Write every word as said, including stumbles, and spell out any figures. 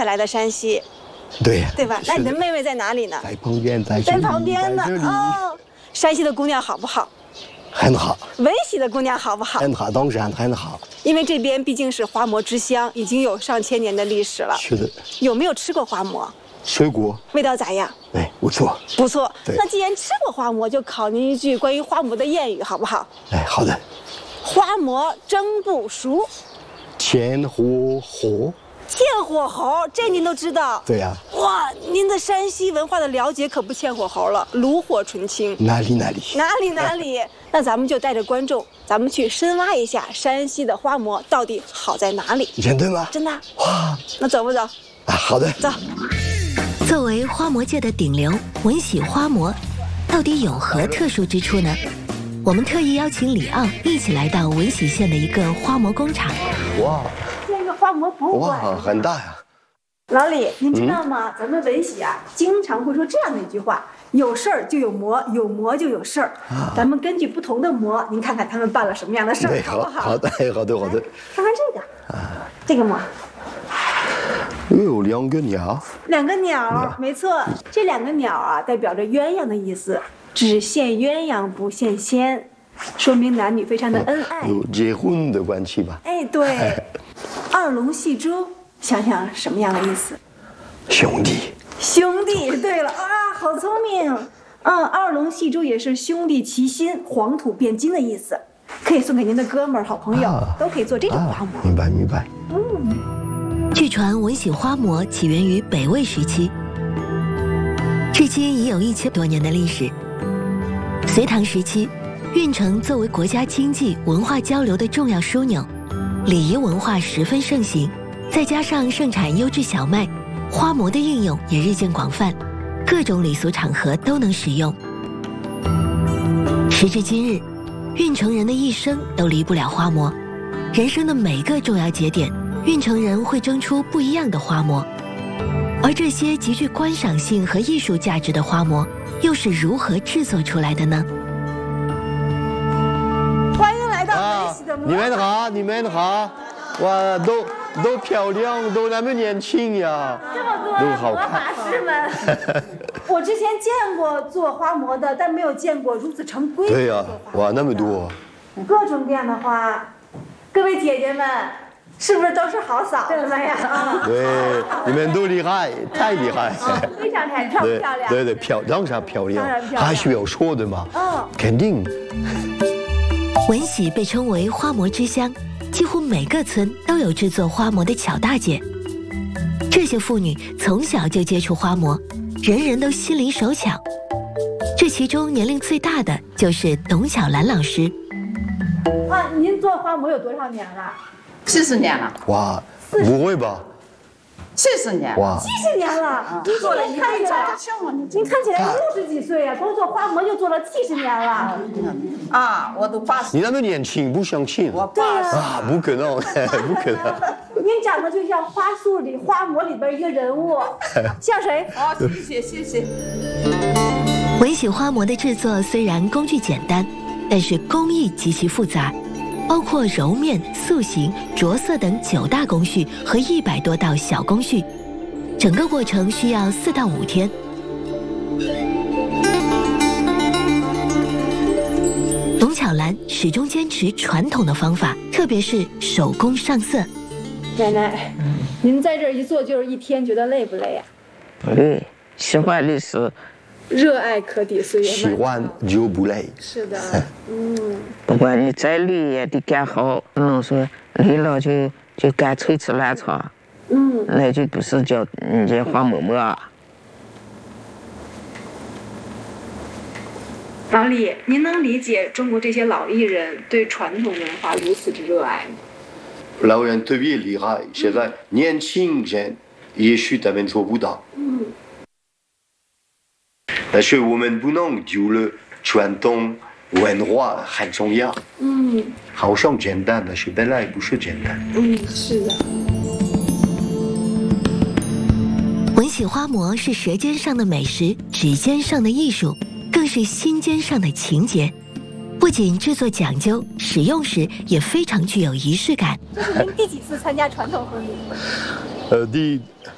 来的山西。 对呀， 对吧？那你的妹妹在哪里呢？ 在旁边，在在旁边呢。哦，山西的姑娘好不好？ 很好。 闻喜的姑娘好不好？ 很好，当然很好。 因为这边毕竟是花馍之乡，已经有上千年的历史了。 是的。 有没有吃过花馍？ 吃过。 味道咋样？ 哎，不错。 不错。 对。 那既然吃过花馍，就考您一句关于花馍的谚语，好不好？ 哎，好的。 花馍蒸不熟， 欠火候。 欠火候，这您都知道？ 对呀、 啊。哇，您的山西文化的了解可不欠火候了，炉火纯青。 哪里哪里？ 哪里哪里？那咱们就带着观众，咱们去深挖一下山西的花馍到底好在哪里？ 真的吗？ 真的。 哇， 那走不走？ 啊，好的， 走。 作为花馍界的顶流，闻喜花馍到底有何特殊之处呢？我们特意邀请李奥一起来到闻喜县的一个花馍工厂。 哇。 花馍博物馆哇，很大呀！ 老李，您知道吗？嗯、咱们闻喜啊，经常会说这样的一句话：有事儿就有馍，有馍就有事儿。啊、咱们根据不同的馍，您看看他们办了什么样的事儿，好不好？ 好的，好的，好的。 看看这个，啊、这个馍。 有两个鸟。 两个鸟，没错，这两个鸟啊，代表着鸳鸯的意思，只羡鸳鸯不羡仙，说明男女非常的恩爱， 有结婚的关系吧？ 哎，对。二龙戏珠，想想什么样的意思？ 兄弟。 兄弟，对了啊，好聪明。嗯，二龙戏珠也是兄弟齐心，黄土变金的意思，可以送给您的哥们儿、好朋友，啊、都可以做这种花馍。 啊、明白明白。 嗯。据传闻喜花馍起源于北魏时期，至今已有一千多年的历史。隋唐时期，运城作为国家经济文化交流的重要枢纽。礼仪文化十分盛行，再加上盛产优质小麦，花馍的应用也日渐广泛，各种礼俗场合都能使用。时至今日，运城人的一生都离不了花馍，人生的每个重要节点，运城人会蒸出不一样的花馍。而这些极具观赏性和艺术价值的花馍，又是如何制作出来的呢？ 啊，你们好，你们好，哇，都都漂亮，都那么年轻呀， 这么多都好看。 法师们，我之前见过做花馍的，但没有见过如此成规。 对呀、啊，哇，那么多， 各种各样的花，各位姐姐们，是不是都是好嫂子们呀？ 对，你们都厉害，太厉害， 嗯、非常太漂漂亮。 对对，漂当然漂亮， 当然漂亮， 还需要说的嘛， 嗯， 肯定。 闻喜被称为花馍之乡，几乎每个村都有制作花馍的巧大姐。这些妇女从小就接触花馍，人人都心灵手巧。这其中年龄最大的就是董巧兰老师。 啊，您做花馍有多少年了？ 七十年了。 哇，不会吧？ 七十年。 哇， 七十年了！您做了一看起来，您看起来六十几岁呀，光做花馍就做了七十年了。 啊，我都八十。 你那么年轻，不相信？ 我八十啊，不可能，不可能。 您长得就像花束里、花馍里边一个人物，像谁？ 好，谢谢谢谢。 闻喜花馍的制作虽然工具简单，但是工艺极其复杂。包括揉面、塑形、着色等九大工序和一百多道小工序，整个过程需要四到五天。董巧兰始终坚持传统的方法，特别是手工上色。 奶奶，您在这儿一坐就是一天，觉得累不累呀？ 不累，喜欢历史。 热爱可抵岁月慢。 喜欢就不累。 是的，嗯。 不管你再累也得干好，不能说累了就就干脆吃烂草。 嗯。 那就不是叫人家花馍馍啊。 老李，您能理解中国这些老艺人对传统文化如此之热爱吗？ 老人特别厉害，现在年轻人也许他们做不到。 嗯。 但是我们不能丢了传统文化，很重要。 嗯， 好像简单，但是本来不是简单。 嗯，是的。 闻喜花馍是舌尖上的美食，指尖上的艺术，更是心尖上的情节。不仅制作讲究，使用时也非常具有仪式感。 这是您第几次参加传统婚礼？ 呃，第